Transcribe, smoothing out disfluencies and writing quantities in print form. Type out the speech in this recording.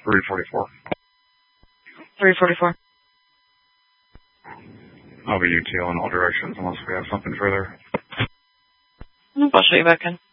344. 344. I'll be UTL in all directions unless we have something further. Nope, I'll show you back in.